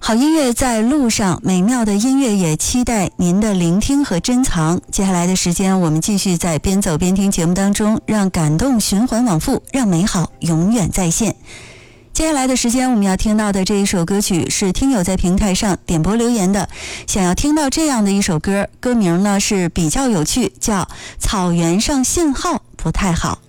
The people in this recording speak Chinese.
好音乐在路上，美妙的音乐也期待您的聆听和珍藏。接下来的时间，我们继续在边走边听节目当中，让感动循环往复，让美好永远在线。接下来的时间，我们要听到的这一首歌曲是听友在平台上点播留言的，想要听到这样的一首歌，歌名呢是比较有趣，叫《草原上信号不太好》。